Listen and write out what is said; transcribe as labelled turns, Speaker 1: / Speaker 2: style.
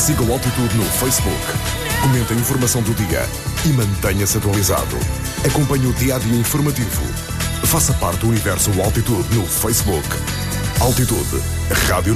Speaker 1: Siga o Altitude no Facebook. Comente a informação do dia e mantenha-se atualizado. Acompanhe o dia-a-dia informativo. Faça parte do universo Altitude no Facebook. Altitude, Rádio